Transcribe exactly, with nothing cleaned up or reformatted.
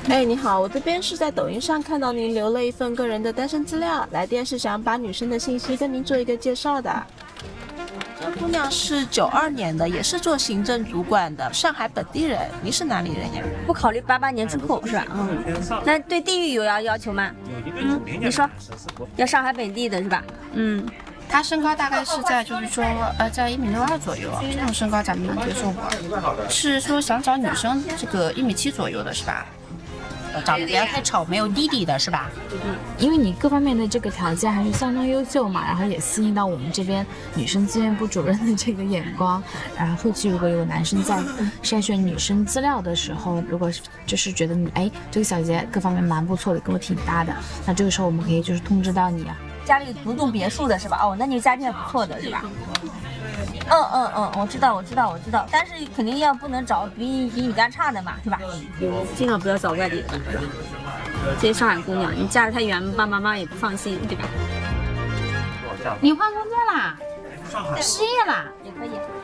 哎，你好，我这边是在抖音上看到您留了一份个人的单身资料，来电是想把女生的信息跟您做一个介绍的。这姑娘是九二年的，也是做行政主管的，上海本地人。您是哪里人呀？ 不考虑八八年之后是吧？嗯，那对地域有要要求吗？嗯，你说，要上海本地的是吧？嗯。 他身高大概是在，就是说，呃，在一米六二左右，这种身高咱们能接受吗？是说想找女生这个一米七左右的是吧？长得不要太丑，没有弟弟的是吧？ 因为你各方面的这个条件还是相当优秀嘛，然后也吸引到我们这边女生资源部主任的这个眼光。然后后期如果有男生在筛选女生资料的时候，如果就是觉得你哎这个小姐姐各方面蛮不错的，跟我挺搭的，那这个时候我们可以就是通知到你啊。 家里独栋别墅的是吧？哦，那你家境还不错的是吧？嗯嗯嗯，我知道我知道我知道，但是肯定要不能找比比你家差的嘛，是吧？尽量不要找外地的，是吧？这些上海姑娘，你嫁得太远，爸爸妈妈也不放心，对吧？ 你换工作啦？失业啦？ 也可以。